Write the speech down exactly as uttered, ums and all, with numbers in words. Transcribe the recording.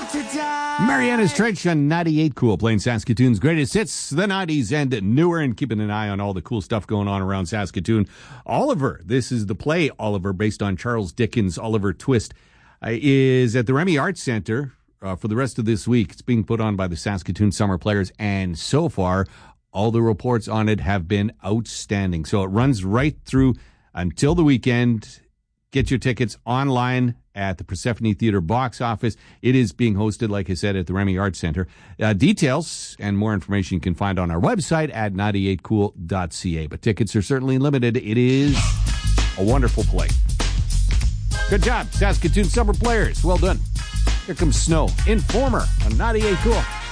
Mariana's Trench on ninety-eight Cool, playing Saskatoon's greatest hits, the nineties and newer, and keeping an eye on all the cool stuff going on around Saskatoon. Oliver, this is the play Oliver, based on Charles Dickens' Oliver Twist, uh, is at the Remy Arts Centre uh, for the rest of this week. It's being put on by the Saskatoon Summer Players, and so far, all the reports on it have been outstanding. So it runs right through until the weekend. Get your tickets online at the Persephone Theatre box office. It is being hosted, like I said, at the Remy Arts Centre. Uh, details and more information you can find on our website at ninety-eight cool dot c a. But tickets are certainly limited. It is a wonderful play. Good job, Saskatoon Summer Players. Well done. Here comes Snow. Informer on ninety-eight Cool.